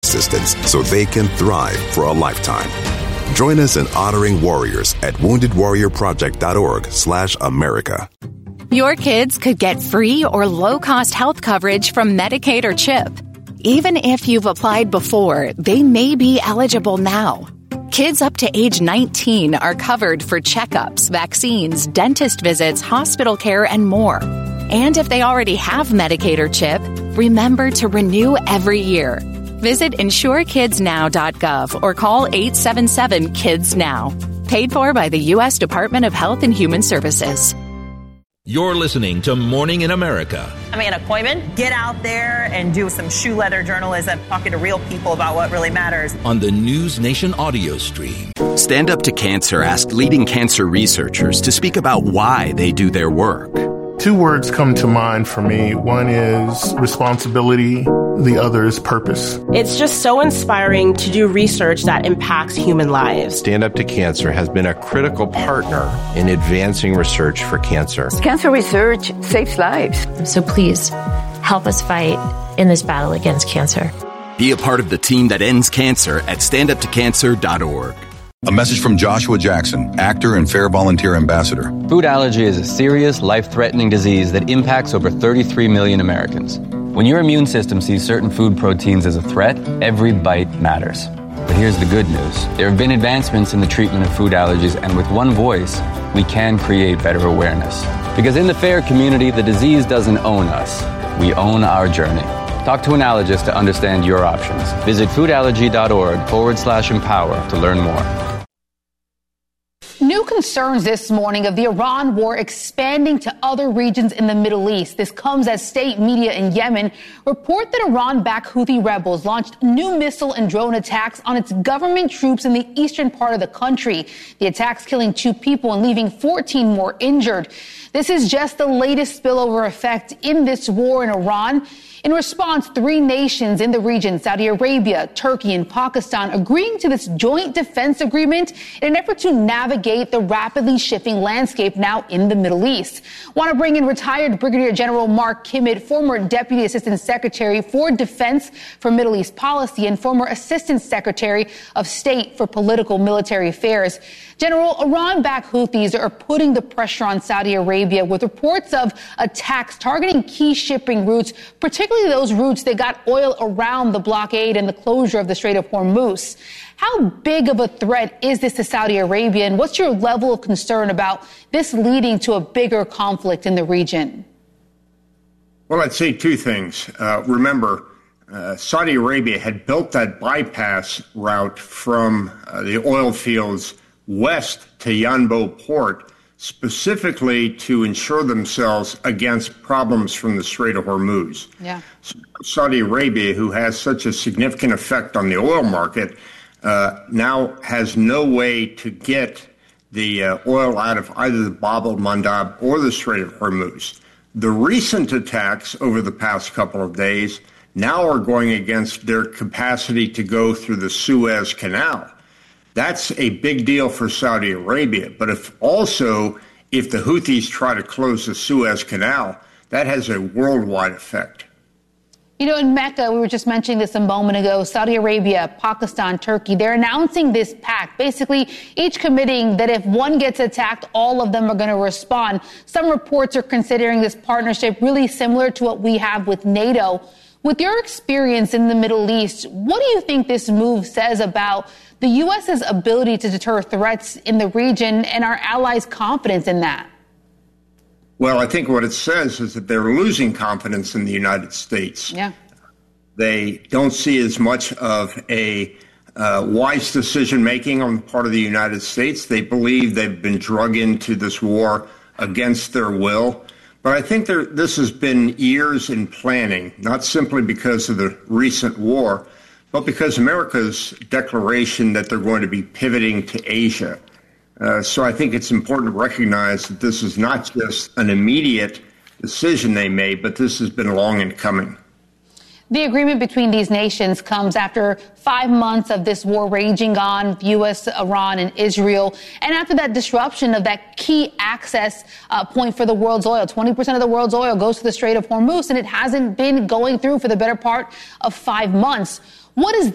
assistance so they can thrive for a lifetime. Join us in honoring warriors at woundedwarriorproject.org/America. Your kids could get free or low-cost health coverage from Medicaid or CHIP. Even if you've applied before, they may be eligible now. Kids up to age 19 are covered for checkups, vaccines, dentist visits, hospital care, and more. And if they already have Medicaid or CHIP, remember to renew every year. Visit insurekidsnow.gov or call 877-KIDS-NOW. Paid for by the U.S. Department of Health and Human Services. You're listening to Morning in America. I'm Anna Koyman. Get out there and do some shoe leather journalism, talking to real people about what really matters. On the News Nation audio stream. Stand Up to Cancer asked leading cancer researchers to speak about why they do their work. Two words come to mind for me. One is responsibility. The other is purpose. It's just so inspiring to do research that impacts human lives. Stand Up to Cancer has been a critical partner in advancing research for cancer. Cancer research saves lives. So please, help us fight in this battle against cancer. Be a part of the team that ends cancer at standuptocancer.org. A message from Joshua Jackson, actor and Fair Volunteer Ambassador. Food allergy is a serious, life-threatening disease that impacts over 33 million Americans. When your immune system sees certain food proteins as a threat, every bite matters. But here's the good news. There have been advancements in the treatment of food allergies, and with one voice, we can create better awareness. Because in the FAIR community, the disease doesn't own us. We own our journey. Talk to an allergist to understand your options. Visit foodallergy.org/empower to learn more. New concerns this morning of the Iran war expanding to other regions in the Middle East. This comes as state media in Yemen report that Iran-backed Houthi rebels launched new missile and drone attacks on its government troops in the eastern part of the country. The attacks killing 2 people and leaving 14 more injured. This is just the latest spillover effect in this war in Iran. In response, 3 nations in the region, Saudi Arabia, Turkey, and Pakistan, agreeing to this joint defense agreement in an effort to navigate the rapidly shifting landscape now in the Middle East. Want to bring in retired Brigadier General Mark Kimmitt, former Deputy Assistant Secretary for Defense for Middle East Policy and former Assistant Secretary of State for Political Military Affairs. General, Iran-backed Houthis are putting the pressure on Saudi Arabia with reports of attacks targeting key shipping routes, particularly those routes that got oil around the blockade and the closure of the Strait of Hormuz. How big of a threat is this to Saudi Arabia, and what's your level of concern about this leading to a bigger conflict in the region? Well, I'd say 2 things. Remember, Saudi Arabia had built that bypass route from the oil fields west to Yanbu port specifically to ensure themselves against problems from the Strait of Hormuz. Yeah. Saudi Arabia, who has such a significant effect on the oil market, now has no way to get the oil out of either the Bab el-Mandab or the Strait of Hormuz. The recent attacks over the past couple of days now are going against their capacity to go through the Suez Canal. That's a big deal for Saudi Arabia. But if the Houthis try to close the Suez Canal, that has a worldwide effect. You know, in Mecca, we were just mentioning this a moment ago, Saudi Arabia, Pakistan, Turkey, they're announcing this pact, basically each committing that if one gets attacked, all of them are going to respond. Some reports are considering this partnership really similar to what we have with NATO. With your experience in the Middle East, what do you think this move says about the U.S.'s ability to deter threats in the region and our allies' confidence in that? Well, I think what it says is that they're losing confidence in the United States. Yeah. They don't see as much of a wise decision-making on the part of the United States. They believe they've been drug into this war against their will. But I think this has been years in planning, not simply because of the recent war, but because America's declaration that they're going to be pivoting to Asia. So I think it's important to recognize that this is not just an immediate decision they made, but this has been long in coming. The agreement between these nations comes after 5 months of this war raging on U.S., Iran, and Israel, and after that disruption of that key access point for the world's oil. 20% of the world's oil goes to the Strait of Hormuz, and it hasn't been going through for the better part of 5 months. What does